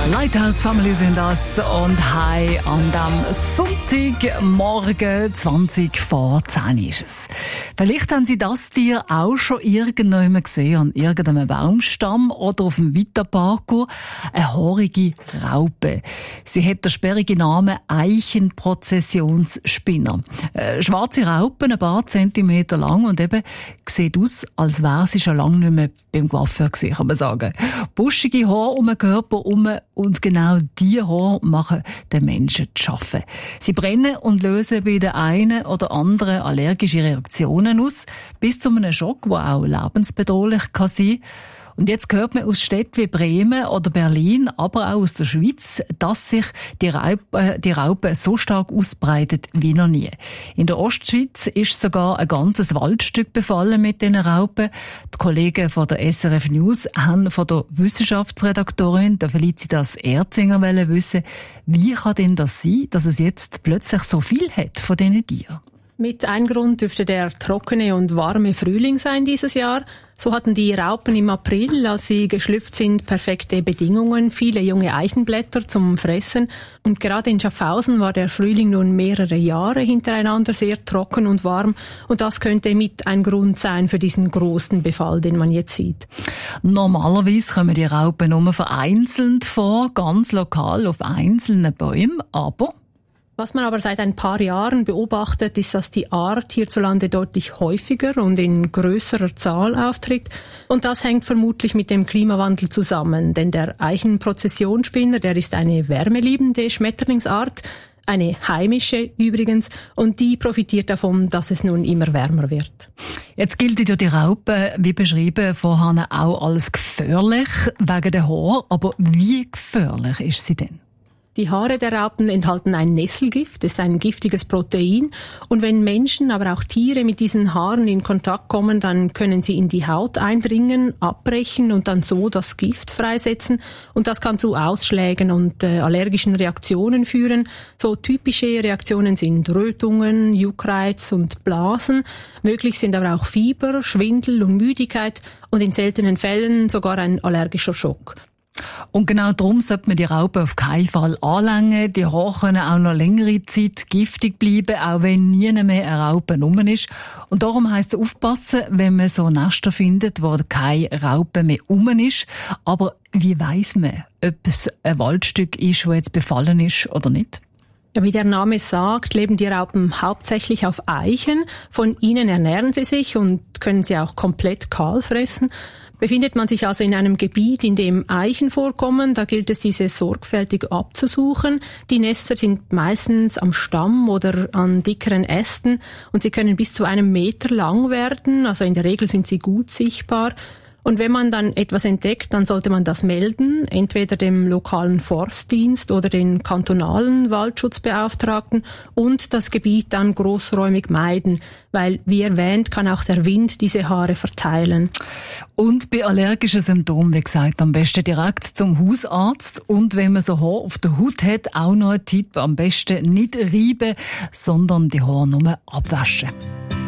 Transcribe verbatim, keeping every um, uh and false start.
Lighthouse Family sind das und hi an dem Sonntagmorgen zwanzig vor zehn ist es. Vielleicht haben Sie das Tier auch schon irgendwann gesehen, an irgendeinem Baumstamm oder auf dem Weiterparcours. Eine haarige Raupe. Sie hat den sperrigen Namen Eichenprozessionsspinner. Äh, schwarze Raupen, ein paar Zentimeter lang und eben sieht aus, als wäre sie schon lange nicht mehr beim Coiffeur gewesen, kann man sagen. Buschige Haare um den Körper herum und genau diese Haare machen den Menschen zu schaffen. Sie brennen und lösen bei den einen oder anderen allergische Reaktionen aus, bis zu einem Schock, der auch lebensbedrohlich kann sein kann. Und jetzt hört man aus Städten wie Bremen oder Berlin, aber auch aus der Schweiz, dass sich die Raupe, die Raupe so stark ausbreitet wie noch nie. In der Ostschweiz ist sogar ein ganzes Waldstück befallen mit diesen Raupen. Die Kollegen von der S R F News haben von der Wissenschaftsredaktorin, der Felicitas Erzinger, wissen, wie kann denn das sein, dass es jetzt plötzlich so viel hat von diesen Tieren? Mit ein Grund dürfte der trockene und warme Frühling sein dieses Jahr. So hatten die Raupen im April, als sie geschlüpft sind, perfekte Bedingungen, viele junge Eichenblätter zum Fressen. Und gerade in Schaffhausen war der Frühling nun mehrere Jahre hintereinander sehr trocken und warm. Und das könnte mit ein Grund sein für diesen großen Befall, den man jetzt sieht. Normalerweise kommen die Raupen nur vereinzelt vor, ganz lokal auf einzelnen Bäumen, aber... Was man aber seit ein paar Jahren beobachtet, ist, dass die Art hierzulande deutlich häufiger und in größerer Zahl auftritt. Und das hängt vermutlich mit dem Klimawandel zusammen. Denn der Eichenprozessionsspinner, der ist eine wärmeliebende Schmetterlingsart, eine heimische übrigens, und die profitiert davon, dass es nun immer wärmer wird. Jetzt gilt ja die Raupe, wie beschrieben, vorher auch als gefährlich wegen der Haare. Aber wie gefährlich ist sie denn? Die Haare der Raupen enthalten ein Nesselgift, das ist ein giftiges Protein. Und wenn Menschen, aber auch Tiere mit diesen Haaren in Kontakt kommen, dann können sie in die Haut eindringen, abbrechen und dann so das Gift freisetzen. Und das kann zu Ausschlägen und äh, allergischen Reaktionen führen. So typische Reaktionen sind Rötungen, Juckreiz und Blasen. Möglich sind aber auch Fieber, Schwindel und Müdigkeit und in seltenen Fällen sogar ein allergischer Schock. Und genau darum sollte man die Raupen auf keinen Fall anlängen. Die Haare können auch noch längere Zeit giftig bleiben, auch wenn nie mehr eine Raupe rum ist. Und darum heisst es aufpassen, wenn man so Nester findet, wo keine Raupe mehr rum ist. Aber wie weiss man, ob es ein Waldstück ist, das jetzt befallen ist oder nicht? Ja, wie der Name sagt, leben die Raupen hauptsächlich auf Eichen. Von ihnen ernähren sie sich und können sie auch komplett kahl fressen. Befindet man sich also in einem Gebiet, in dem Eichen vorkommen, da gilt es, diese sorgfältig abzusuchen. Die Nester sind meistens am Stamm oder an dickeren Ästen und sie können bis zu einem Meter lang werden, also in der Regel sind sie gut sichtbar. Und wenn man dann etwas entdeckt, dann sollte man das melden, entweder dem lokalen Forstdienst oder den kantonalen Waldschutzbeauftragten und das Gebiet dann großräumig meiden, weil, wie erwähnt, kann auch der Wind diese Haare verteilen. Und bei allergischen Symptomen, wie gesagt, am besten direkt zum Hausarzt. Und wenn man so Haare auf der Haut hat, auch noch ein Tipp, am besten nicht reiben, sondern die Haare nur abwaschen.